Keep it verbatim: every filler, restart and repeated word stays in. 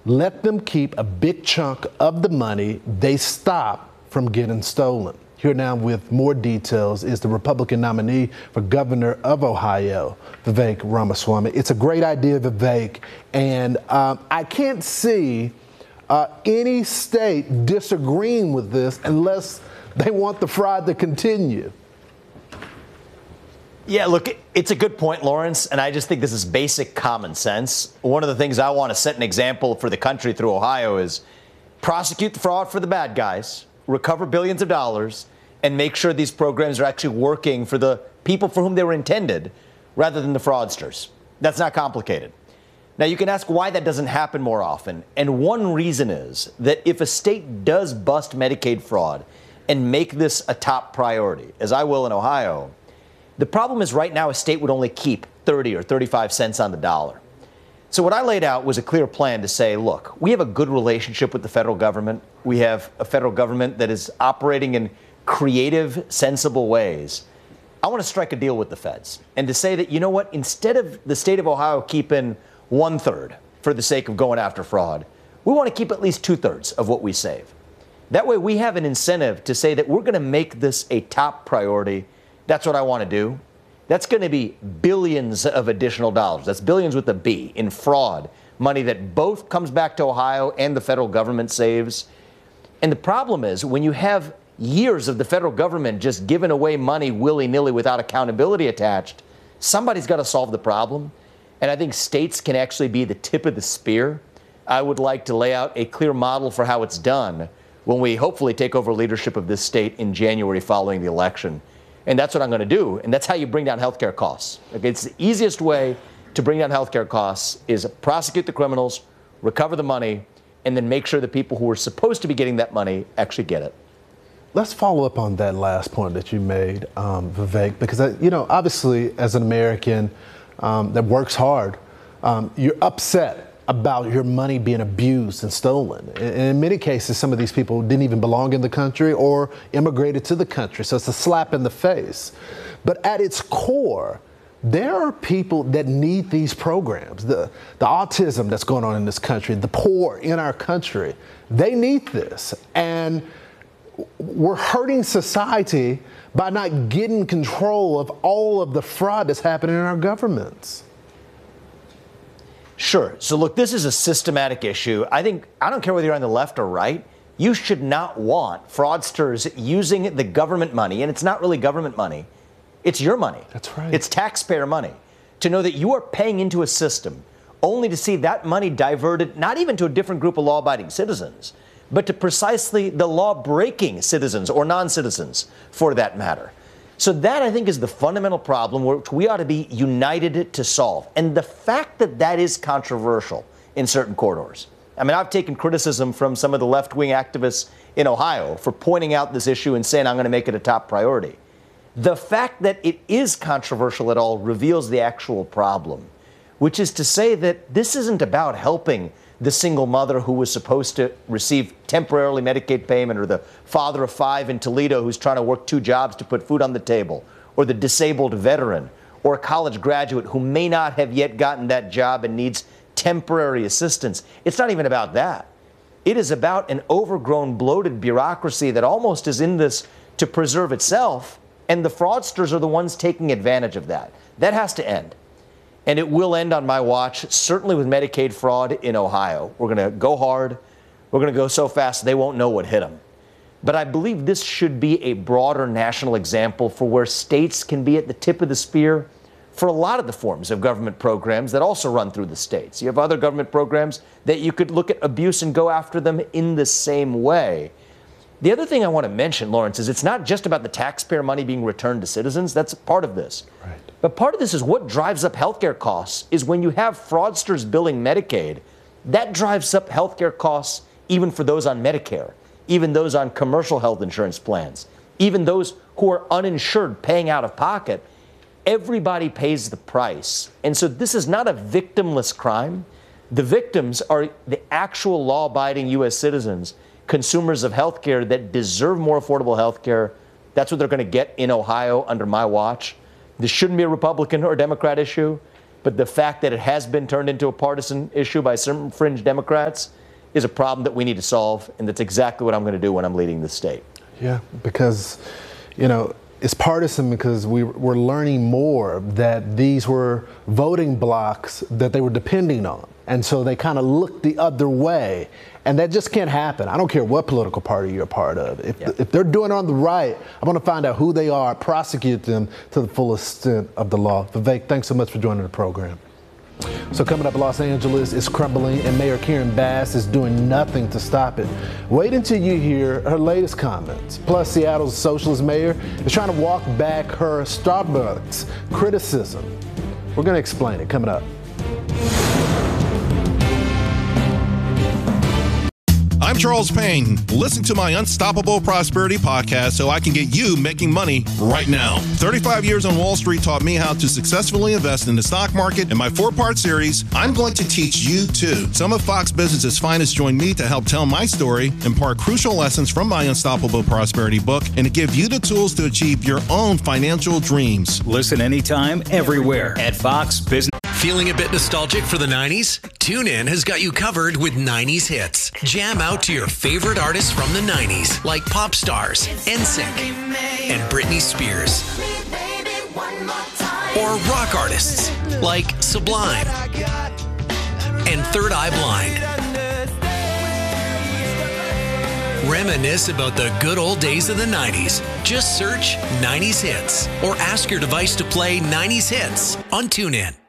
let them keep a big chunk of the money they stop from getting stolen. Here now with more details is the Republican nominee for governor of Ohio, Vivek Ramaswamy. It's a great idea, Vivek, and um, I can't see uh, any state disagreeing with this unless they want the fraud to continue. Yeah, look, it's a good point, Lawrence, and I just think this is basic common sense. One of the things I want to set an example for the country through Ohio is prosecute the fraud for the bad guys, recover billions of dollars, and make sure these programs are actually working for the people for whom they were intended rather than the fraudsters. That's not complicated. Now, you can ask why that doesn't happen more often. And one reason is that if a state does bust Medicaid fraud and make this a top priority, as I will in Ohio, the problem is right now a state would only keep thirty or thirty-five cents on the dollar. So what I laid out was a clear plan to say, look, we have a good relationship with the federal government. We have a federal government that is operating in creative, sensible ways. I want to strike a deal with the feds and to say that, you know what, instead of the state of Ohio keeping one third for the sake of going after fraud, we want to keep at least two thirds of what we save. That way we have an incentive to say that we're going to make this a top priority. That's what I want to do. That's going to be billions of additional dollars. That's billions with a B in fraud, money that both comes back to Ohio and the federal government saves. And the problem is when you have years of the federal government just giving away money willy-nilly without accountability attached, somebody's got to solve the problem. And I think states can actually be the tip of the spear. I would like to lay out a clear model for how it's done when we hopefully take over leadership of this state in January following the election. And that's what I'm going to do. And that's how you bring down healthcare costs. Okay, it's the easiest way to bring down healthcare costs is prosecute the criminals, recover the money, and then make sure the people who are supposed to be getting that money actually get it. Let's follow up on that last point that you made, um, Vivek, because, uh, you know, obviously as an American um, that works hard, um, you're upset about your money being abused and stolen. And in many cases, some of these people didn't even belong in the country or immigrated to the country. So it's a slap in the face. But at its core, there are people that need these programs. The, the autism that's going on in this country, the poor in our country, they need this. And we're hurting society by not getting control of all of the fraud that's happening in our governments. Sure. So look, this is a systematic issue. I think, I don't care whether you're on the left or right, you should not want fraudsters using the government money, and it's not really government money, it's your money. That's right. It's taxpayer money, to know that you are paying into a system only to see that money diverted not even to a different group of law-abiding citizens, but to precisely the law-breaking citizens or non-citizens, for that matter. So that, I think, is the fundamental problem which we ought to be united to solve. And the fact that that is controversial in certain corridors. I mean, I've taken criticism from some of the left-wing activists in Ohio for pointing out this issue and saying I'm going to make it a top priority. The fact that it is controversial at all reveals the actual problem, which is to say that this isn't about helping the single mother who was supposed to receive temporarily Medicaid payment, or the father of five in Toledo who's trying to work two jobs to put food on the table, or the disabled veteran, or a college graduate who may not have yet gotten that job and needs temporary assistance. It's not even about that. It is about an overgrown, bloated bureaucracy that almost is in this to preserve itself, and the fraudsters are the ones taking advantage of that. That has to end. And it will end on my watch, certainly with Medicaid fraud in Ohio. We're going to go hard. We're going to go so fast they won't know what hit them. But I believe this should be a broader national example for where states can be at the tip of the spear for a lot of the forms of government programs that also run through the states. You have other government programs that you could look at abuse and go after them in the same way. The other thing I want to mention, Lawrence, is it's not just about the taxpayer money being returned to citizens. That's part of this. Right. But part of this is what drives up healthcare costs is when you have fraudsters billing Medicaid, that drives up healthcare costs even for those on Medicare, even those on commercial health insurance plans, even those who are uninsured paying out of pocket. Everybody pays the price. And so this is not a victimless crime. The victims are the actual law-abiding U S citizens, consumers of health care that deserve more affordable health care. That's what they're going to get in Ohio under my watch. This shouldn't be a Republican or Democrat issue, But the fact that it has been turned into a partisan issue by certain fringe Democrats is a problem that we need to solve, and that's exactly what I'm going to do when I'm leading the state. Yeah, because, you know, it's partisan because we, we're learning more that these were voting blocks that they were depending on. And so they kind of look the other way. And that just can't happen. I don't care what political party you're a part of. If, yeah. if they're doing it on the right, I want to find out who they are, prosecute them to the fullest extent of the law. Vivek, thanks so much for joining the program. So coming up, Los Angeles is crumbling and Mayor Karen Bass is doing nothing to stop it. Wait until you hear her latest comments. Plus, Seattle's socialist mayor is trying to walk back her Starbucks criticism. We're going to explain it coming up. I'm Charles Payne. Listen to my Unstoppable Prosperity podcast so I can get you making money right now. thirty-five years on Wall Street taught me how to successfully invest in the stock market. In my four-part series, I'm going to teach you too. Some of Fox Business's finest join me to help tell my story, impart crucial lessons from my Unstoppable Prosperity book, and to give you the tools to achieve your own financial dreams. Listen anytime, everywhere at Fox Business. Feeling a bit nostalgic for the nineties? TuneIn has got you covered with nineties hits. Jam out to your favorite artists from the nineties, like pop stars, N Sync, and Britney Spears. Or rock artists, like Sublime and Third Eye Blind. Reminisce about the good old days of the nineties. Just search nineties hits or ask your device to play nineties hits on TuneIn.